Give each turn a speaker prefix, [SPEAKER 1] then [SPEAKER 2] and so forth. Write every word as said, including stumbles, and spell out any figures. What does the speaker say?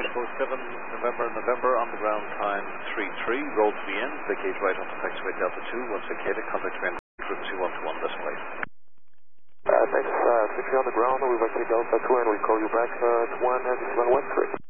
[SPEAKER 1] Four seven November November on the ground time three three. Roll to the end. Vacate right onto taxiway Delta two. Once vacated, contact train frequency one two one decimal eight.
[SPEAKER 2] Uh, thanks. Uh, three three on the ground. We vacate Delta two and we call you back uh, at one uh, one one three.